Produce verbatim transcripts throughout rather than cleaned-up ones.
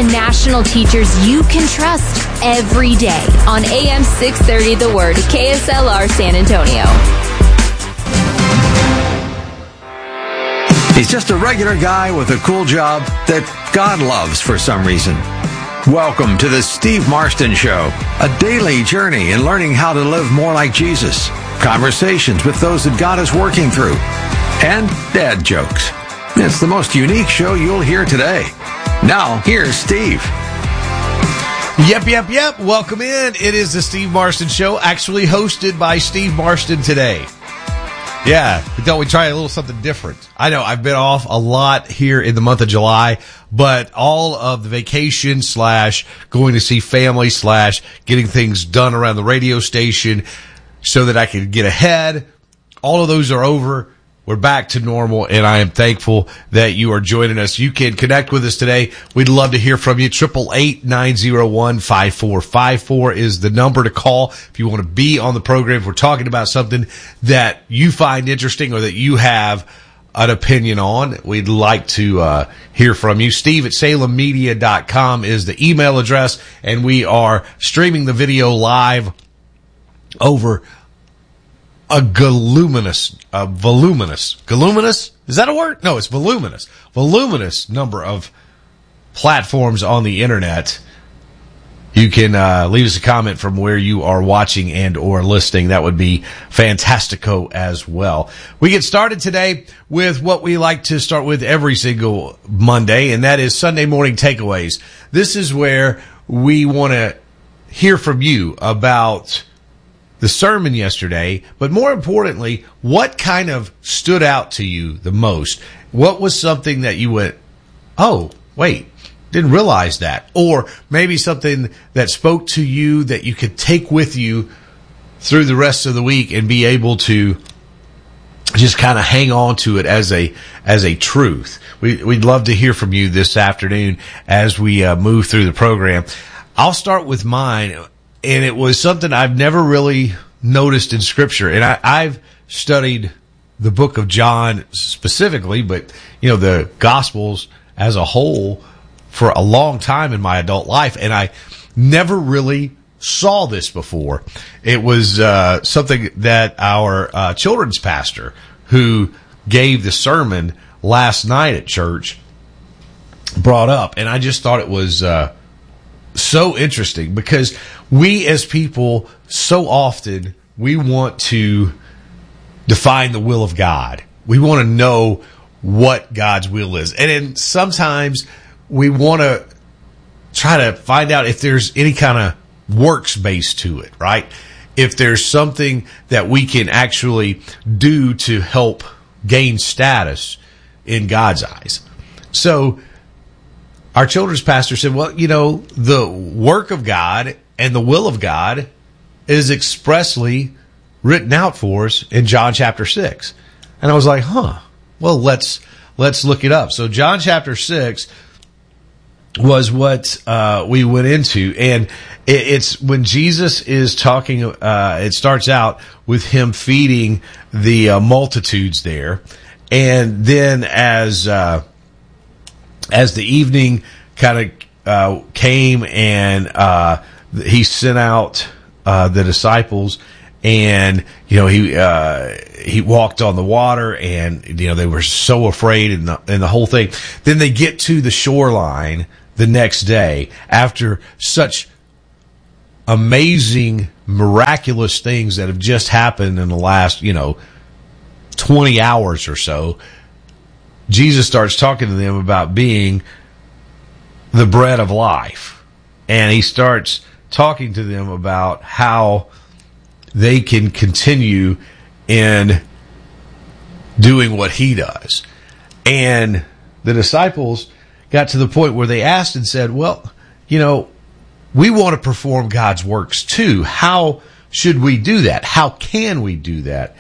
and national teachers you can trust every day on A M six thirty The Word, K S L R San Antonio. He's just a regular guy with a cool job that God loves for some reason. Welcome to the Steve Marston Show, a daily journey in learning how to live more like Jesus, conversations with those that God is working through, and dad jokes. It's the most unique show you'll hear today. Now, here's Steve. Yep, yep, yep. Welcome in. It is the Steve Marston Show, actually hosted by Steve Marston today. Yeah, we thought we'd try a little something different. I know I've been off a lot here in the month of July, but all of the vacation slash going to see family slash getting things done around the radio station so that I could get ahead, all of those are over. We're back to normal, and I am thankful that you are joining us. You can connect with us today. We'd love to hear from you. Triple eight nine zero one five four five four is the number to call if you want to be on the program. If we're talking about something that you find interesting or that you have an opinion on, we'd like to uh, hear from you. Steve at salem media dot com is the email address, and we are streaming the video live over a voluminous, a voluminous, voluminous, is that a word? No, it's voluminous, voluminous number of platforms on the internet. You can uh, leave us a comment from where you are watching and or listening. That would be fantastico as well. We get started today with what we like to start with every single Monday, and that is Sunday morning takeaways. This is where we want to hear from you about the sermon yesterday, but more importantly, what kind of stood out to you the most? What was something that you went, oh, wait, didn't realize that? Or maybe something that spoke to you that you could take with you through the rest of the week and be able to just kind of hang on to it as a as a truth. We, we'd love to hear from you this afternoon as we uh, move through the program. I'll start with mine. And it was something I've never really noticed in Scripture. And I, I've studied the book of John specifically, but, you know, the Gospels as a whole for a long time in my adult life. And I never really saw this before. It was uh, something that our uh, children's pastor, who gave the sermon last night at church, brought up. And I just thought it was uh, so interesting because we as people, so often, we want to define the will of God. We want to know what God's will is. And then sometimes we want to try to find out if there's any kind of works base to it, right? If there's something that we can actually do to help gain status in God's eyes. So our children's pastor said, well, you know, the work of God and the will of God is expressly written out for us in John chapter six. And I was like, huh, well, let's let's look it up. So John chapter six was what uh, we went into. And it, it's when Jesus is talking, uh, it starts out with him feeding the uh, multitudes there. And then as uh, as the evening kind of uh, came and uh he sent out uh, the disciples, and you know he uh, he walked on the water, and you know they were so afraid, and the, and the whole thing. Then they get to the shoreline the next day after such amazing, miraculous things that have just happened in the last you know twenty hours or so. Jesus starts talking to them about being the bread of life, and he starts talking to them about how they can continue in doing what he does. And the disciples got to the point where they asked and said, well, you know, we want to perform God's works too. How should we do that? How can we do that?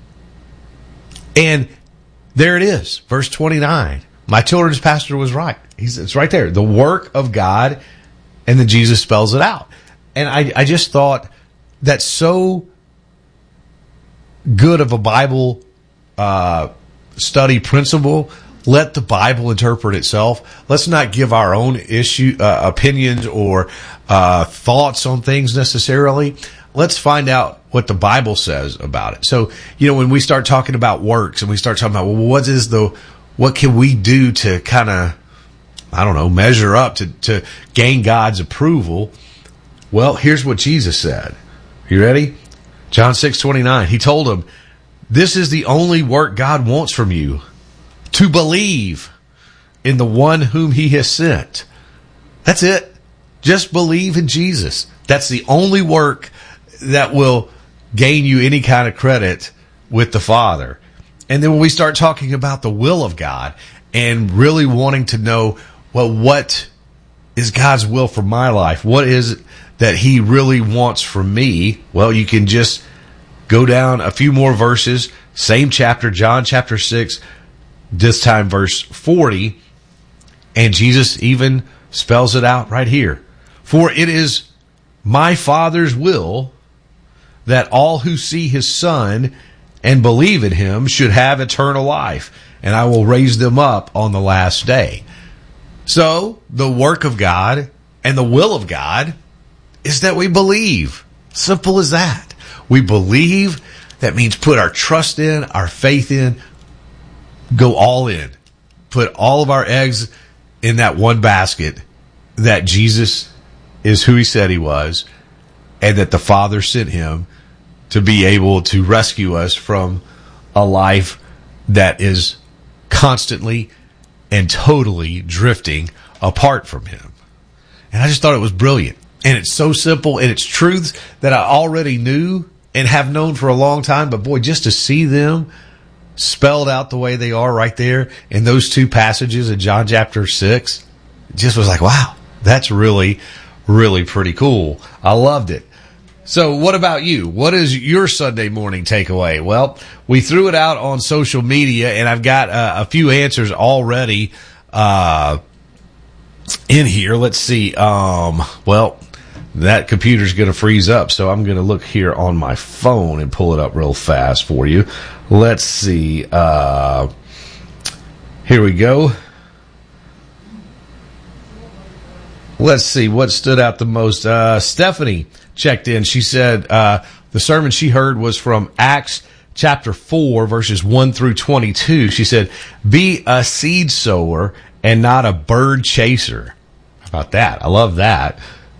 And there it is, verse twenty-nine. My children's pastor was right. He's, it's right there. The work of God, and then Jesus spells it out. And I, I just thought that's so good of a Bible uh, study principle. let the Bible interpret itself. Let's not give our own issue, uh, opinions or uh, thoughts on things necessarily. Let's find out what the Bible says about it. So, you know, when we start talking about works and we start talking about, well, what is the, what can we do to kind of, I don't know, measure up to, to gain God's approval? Well, here's what Jesus said. You ready? John six twenty-nine. He told him, this is the only work God wants from you, to believe in the one whom he has sent. That's it. Just believe in Jesus. That's the only work that will gain you any kind of credit with the Father. And then when we start talking about the will of God and really wanting to know, well, what is God's will for my life? What is it that he really wants from me? Well, you can just go down a few more verses, same chapter, John chapter six, this time verse forty, and Jesus even spells it out right here. For it is my Father's will that all who see his Son and believe in him should have eternal life, and I will raise them up on the last day. So, the work of God and the will of God is that we believe. Simple as that. We believe. That means put our trust in, our faith in, go all in. Put all of our eggs in that one basket, that Jesus is who he said he was, and that the Father sent him to be able to rescue us from a life that is constantly and totally drifting apart from him. And I just thought it was brilliant. And it's so simple, and it's truths that I already knew and have known for a long time. But boy, just to see them spelled out the way they are right there in those two passages in John chapter six, it just was like, wow, that's really, really pretty cool. I loved it. So what about you? What is your Sunday morning takeaway? Well, we threw it out on social media, and I've got uh, a few answers already uh, in here. Let's see. Um, well, that computer's going to freeze up, so I'm going to look here on my phone and pull it up real fast for you. Let's see. Uh, here we go. Let's see what stood out the most. Uh, Stephanie checked in. She said uh, the sermon she heard was from Acts chapter four, verses one through twenty-two. She said, be a seed sower and not a bird chaser. How about that? I love that.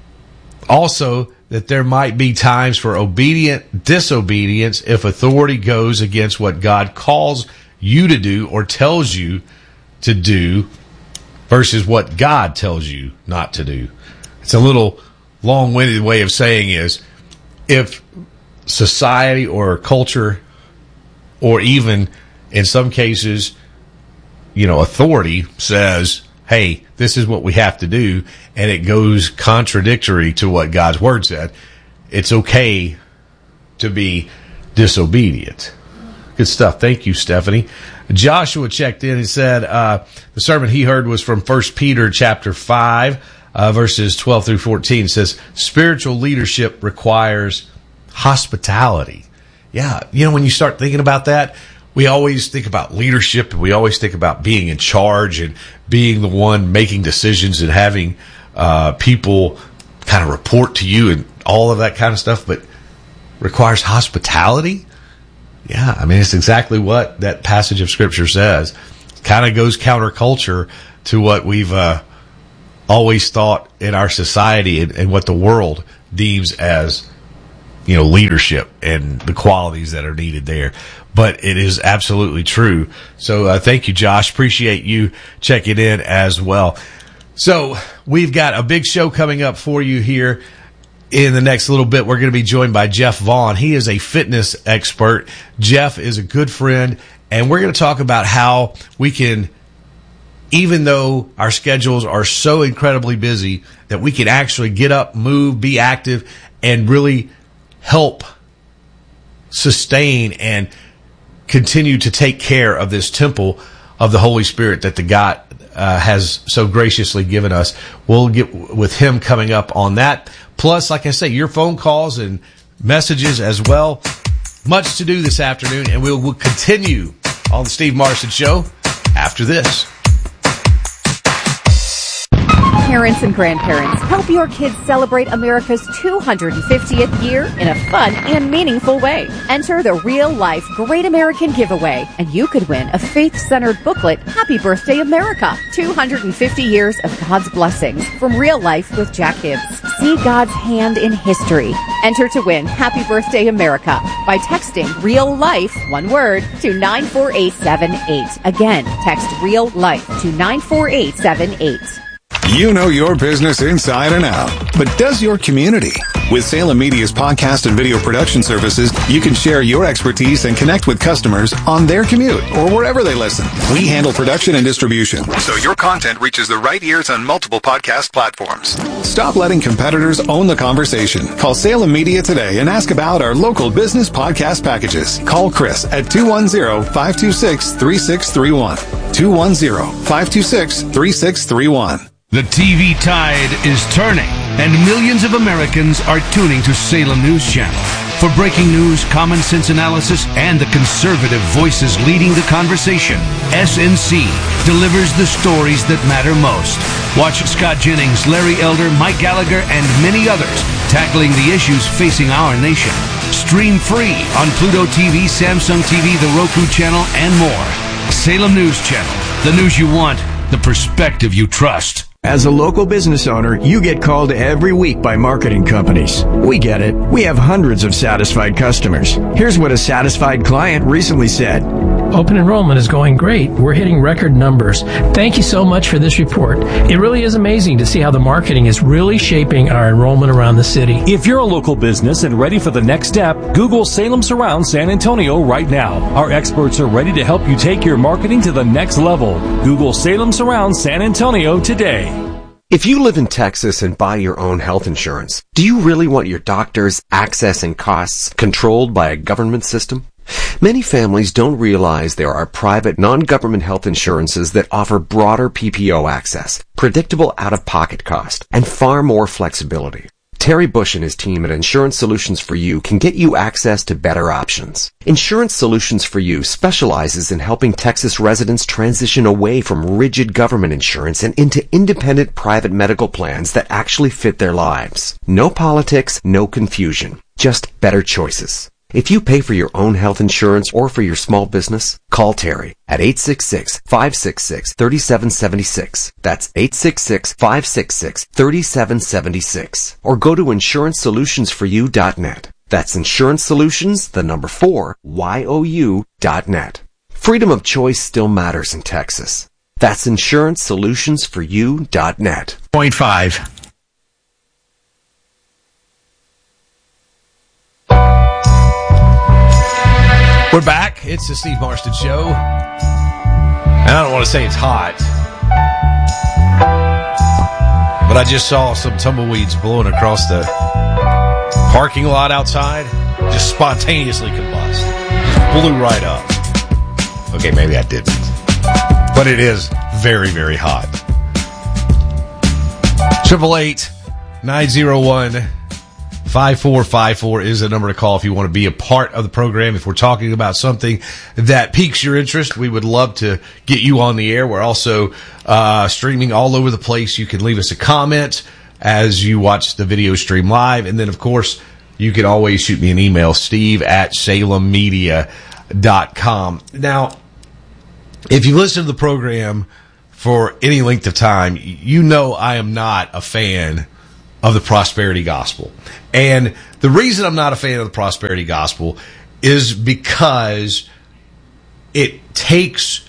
Also, that there might be times for obedient disobedience if authority goes against what God calls you to do or tells you to do versus what God tells you not to do. It's a little long-winded way of saying is, if society or culture, or even in some cases, you know, authority says, hey, this is what we have to do, and it goes contradictory to what God's word said, it's okay to be disobedient. Good stuff. Thank you, Stephanie. Joshua checked in and said uh, the sermon he heard was from First Peter chapter five, uh, verses twelve through fourteen. It says, spiritual leadership requires hospitality. Yeah, you know, when you start thinking about that, we always think about leadership, and we always think about being in charge and being the one making decisions and having uh, people kind of report to you and all of that kind of stuff, but requires hospitality? Yeah, I mean, it's exactly what that passage of Scripture says. Kind of goes counterculture to what we've uh, always thought in our society and, and what the world deems as, you know, leadership and the qualities that are needed there. But it is absolutely true. So uh, thank you, Josh. Appreciate you checking in as well. So we've got a big show coming up for you here. In the next little bit, we're going to be joined by Jeff Vaughn. He is a fitness expert. Jeff is a good friend, and we're going to talk about how we can, even though our schedules are so incredibly busy, that we can actually get up, move, be active, and really help sustain and continue to take care of this temple of the Holy Spirit that the God uh, has so graciously given us. We'll get with him coming up on that. Plus, like I say, your phone calls and messages as well. Much to do this afternoon, and we'll, we'll continue on the Steve Marston Show after this. Parents and grandparents, help your kids celebrate America's two hundred fiftieth year in a fun and meaningful way. Enter the Real Life Great American Giveaway, and you could win a faith-centered booklet, Happy Birthday America, two hundred fifty years of God's blessings, from Real Life with Jack Hibbs. See God's hand in history. Enter to win Happy Birthday America by texting Real Life, one word, to nine four eight seven eight. Again, text Real Life to nine four eight seven eight. You know your business inside and out, but does your community? With Salem Media's podcast and video production services, you can share your expertise and connect with customers on their commute or wherever they listen. We handle production and distribution, so your content reaches the right ears on multiple podcast platforms. Stop letting competitors own the conversation. Call Salem Media today and ask about our local business podcast packages. Call Chris at two one zero, five two six, three six three one. two one zero, five two six, three six three one. The T V tide is turning, and millions of Americans are tuning to Salem News Channel. For breaking news, common sense analysis, and the conservative voices leading the conversation, S N C delivers the stories that matter most. Watch Scott Jennings, Larry Elder, Mike Gallagher, and many others tackling the issues facing our nation. Stream free on Pluto T V, Samsung T V, the Roku channel, and more. Salem News Channel, the news you want, the perspective you trust. As a local business owner, you get called every week by marketing companies. We get it. We have hundreds of satisfied customers. Here's what a satisfied client recently said. Open enrollment is going great. We're hitting record numbers. Thank you so much for this report. It really is amazing to see how the marketing is really shaping our enrollment around the city. If you're a local business and ready for the next step, Google Salem Surround San Antonio right now. Our experts are ready to help you take your marketing to the next level. Google Salem Surround San Antonio today. If you live in Texas and buy your own health insurance, do you really want your doctors' access and costs controlled by a government system? Many families don't realize there are private, non-government health insurances that offer broader P P O access, predictable out-of-pocket cost, and far more flexibility. Terry Bush and his team at Insurance Solutions for You can get you access to better options. Insurance Solutions for You specializes in helping Texas residents transition away from rigid government insurance and into independent private medical plans that actually fit their lives. No politics, no confusion, just better choices. If you pay for your own health insurance or for your small business, call Terry at eight six six, five six six, three seven seven six. That's eight six six, five six six, three seven seven six. Or go to insurance solutions for you dot net. That's Insurance Solutions, the number four, Y O U dot net. Freedom of choice still matters in Texas. That's insurance solutions for you dot net. Point five. We're back. It's the Steve Marston Show. And I don't want to say it's hot, but I just saw some tumbleweeds blowing across the parking lot outside. Just spontaneously combust. Blew right up. Okay, maybe I didn't. But it is very, very hot. Triple eight nine zero one five four five four is the number to call if you want to be a part of the program. If we're talking about something that piques your interest, we would love to get you on the air. We're also uh, streaming all over the place. You can leave us a comment as you watch the video stream live. And then, of course, you can always shoot me an email, steve at salem media dot com. Now, if you listen to the program for any length of time, you know I am not a fan of the prosperity gospel. And the reason I'm not a fan of the prosperity gospel is because it takes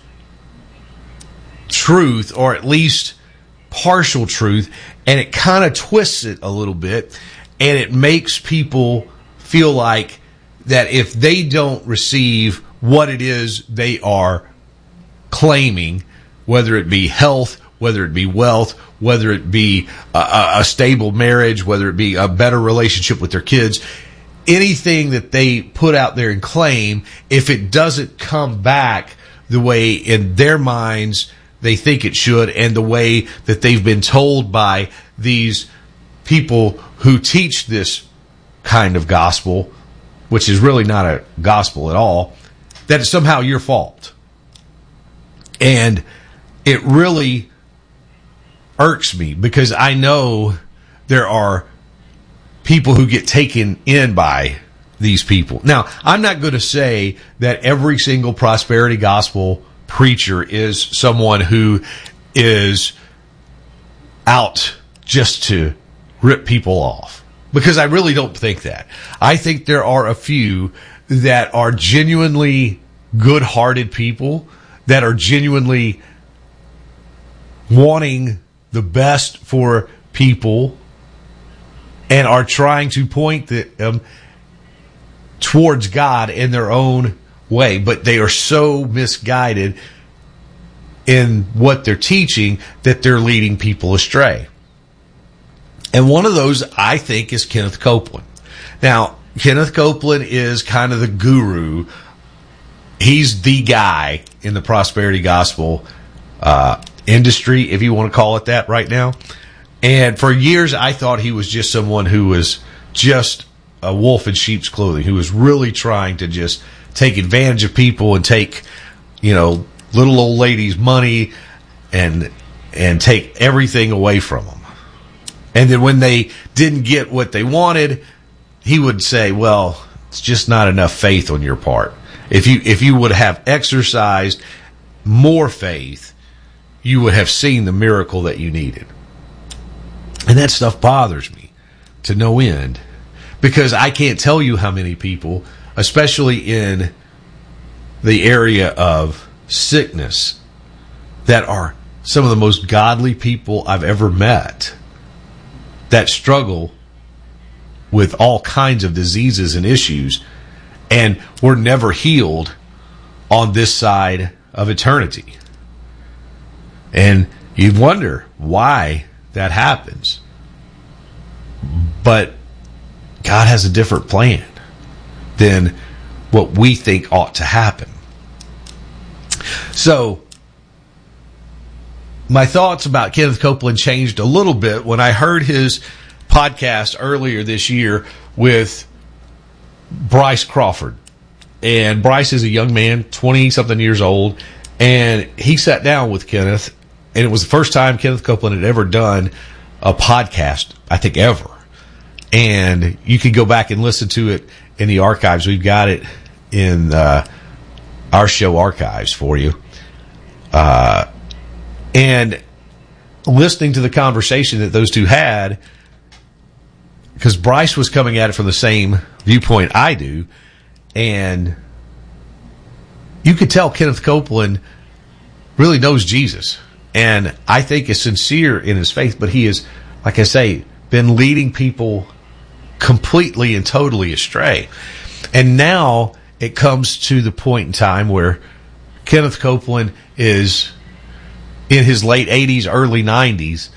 truth, or at least partial truth, and it kind of twists it a little bit, and it makes people feel like that if they don't receive what it is they are claiming, whether it be health, whether it be wealth, whether it be a, a stable marriage, whether it be a better relationship with their kids, anything that they put out there and claim, if it doesn't come back the way in their minds they think it should, and the way that they've been told by these people who teach this kind of gospel, which is really not a gospel at all, that it's somehow your fault. And it really irks me because I know there are people who get taken in by these people. Now, I'm not going to say that every single prosperity gospel preacher is someone who is out just to rip people off, because I really don't think that. I think there are a few that are genuinely good-hearted people that are genuinely wanting the best for people and are trying to point them um, towards God in their own way, but they are so misguided in what they're teaching that they're leading people astray. And one of those, I think, is Kenneth Copeland. Now, Kenneth Copeland is kind of the guru. He's the guy in the prosperity gospel uh, industry, if you want to call it that right now. And for years, I thought he was just someone who was just a wolf in sheep's clothing, who was really trying to just take advantage of people and take, you know, little old ladies' money and and take everything away from them. And then when they didn't get what they wanted, he would say, well, it's just not enough faith on your part. If you if you would have exercised more faith, you would have seen the miracle that you needed. And that stuff bothers me to no end, because I can't tell you how many people, especially in the area of sickness, that are some of the most godly people I've ever met, that struggle with all kinds of diseases and issues and were never healed on this side of eternity. And you wonder why that happens. But God has a different plan than what we think ought to happen. So, my thoughts about Kenneth Copeland changed a little bit when I heard his podcast earlier this year with Bryce Crawford. And Bryce is a young man, twenty-something years old, and he sat down with Kenneth, and it was the first time Kenneth Copeland had ever done a podcast, I think ever. And you can go back and listen to it in the archives. We've got it in uh, our show archives for you. Uh, and listening to the conversation that those two had, because Bryce was coming at it from the same viewpoint I do, and you could tell Kenneth Copeland really knows Jesus, and I think is sincere in his faith, but he is, like I say, been leading people completely and totally astray. And now it comes to the point in time where Kenneth Copeland is in his late eighties, early nineties,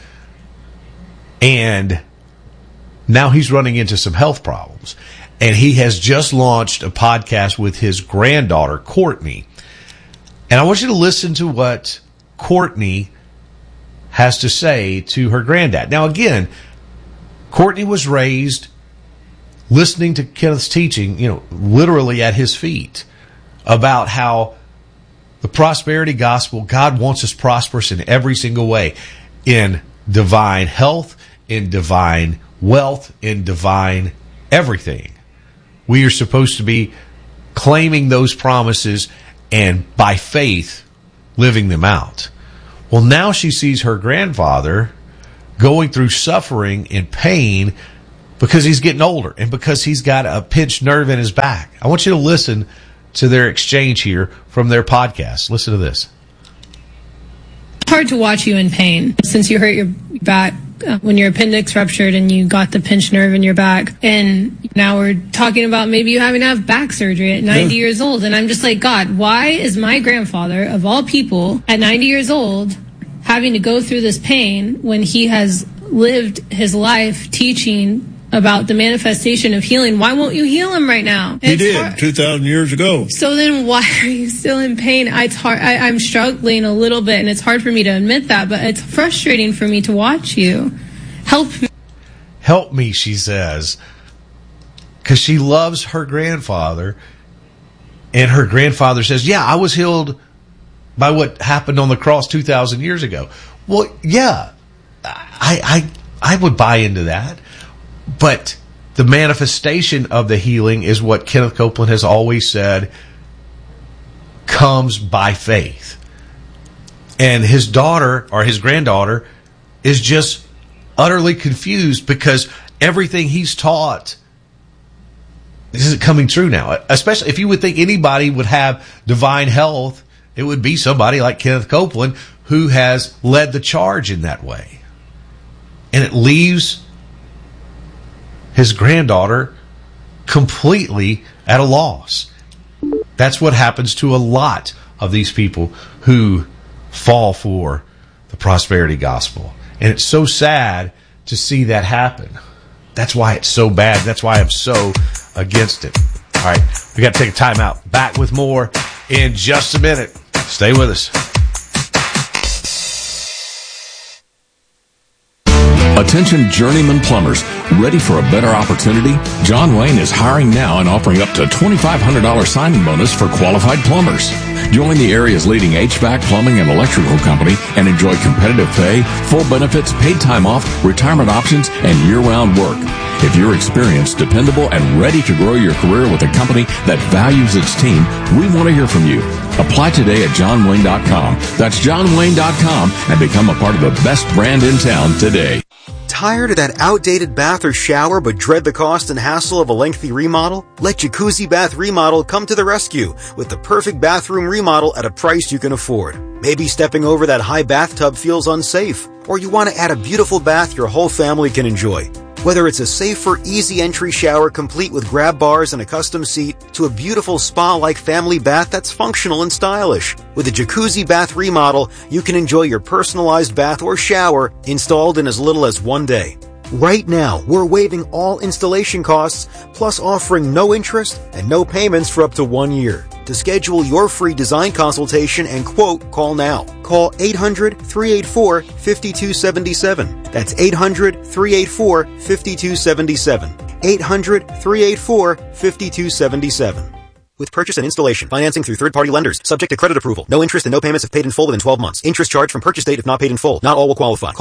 and now he's running into some health problems. And he has just launched a podcast with his granddaughter, Courtney. And I want you to listen to what Courtney has to say to her granddad. Now, again, Courtney was raised listening to Kenneth's teaching, you know, literally at his feet, about how the prosperity gospel, God wants us prosperous in every single way, in divine health, in divine wealth, in divine everything. We are supposed to be claiming those promises and by faith living them out. Well, now she sees her grandfather going through suffering and pain because he's getting older and because he's got a pinched nerve in his back. I want you to listen to their exchange here from their podcast. Listen to this. It's hard to watch you in pain since you hurt your back uh, when your appendix ruptured and you got the pinched nerve in your back. And now we're talking about maybe you having to have back surgery at ninety yeah. years old. And I'm just like, God, why is my grandfather, of all people, at ninety years old, having to go through this pain when he has lived his life teaching about the manifestation of healing? Why won't you heal him right now? He it's did hard. two thousand years ago. So then why are you still in pain? It's hard. I, I'm struggling a little bit, and it's hard for me to admit that, but it's frustrating for me to watch you. Help me. Help me, she says, because she loves her grandfather, and her grandfather says, yeah, I was healed by what happened on the cross two thousand years ago. Well, yeah, I, I, I would buy into that. But the manifestation of the healing is what Kenneth Copeland has always said comes by faith. And his daughter, or his granddaughter, is just utterly confused because everything he's taught isn't coming true now. Especially if you would think anybody would have divine health, it would be somebody like Kenneth Copeland who has led the charge in that way. And it leaves his granddaughter completely at a loss. That's what happens to a lot of these people who fall for the prosperity gospel. And it's so sad to see that happen. That's why it's so bad. That's why I'm so against it. All right, we got to take a time out. Back with more in just a minute. Stay with us. Attention journeyman plumbers, ready for a better opportunity? John Wayne is hiring now and offering up to twenty-five hundred dollars signing bonus for qualified plumbers. Join the area's leading H V A C, plumbing, and electrical company and enjoy competitive pay, full benefits, paid time off, retirement options, and year-round work. If you're experienced, dependable, and ready to grow your career with a company that values its team, we want to hear from you. Apply today at john wayne dot com. That's john wayne dot com and become a part of the best brand in town today. Tired of that outdated bath or shower but dread the cost and hassle of a lengthy remodel? Let Jacuzzi Bath Remodel come to the rescue with the perfect bathroom remodel at a price you can afford. Maybe stepping over that high bathtub feels unsafe, or you want to add a beautiful bath your whole family can enjoy. Whether it's a safer, easy entry shower complete with grab bars and a custom seat, to a beautiful spa-like family bath that's functional and stylish. With a Jacuzzi Bath Remodel, you can enjoy your personalized bath or shower installed in as little as one day. Right now, we're waiving all installation costs, plus offering no interest and no payments for up to one year. To schedule your free design consultation and quote, call now. Call eight hundred, three eight four, five two seven seven. That's eight hundred, three eight four, five two seven seven. eight hundred, three eight four, five two seven seven. With purchase and installation, financing through third-party lenders, subject to credit approval. No interest and no payments if paid in full within twelve months. Interest charged from purchase date if not paid in full. Not all will qualify.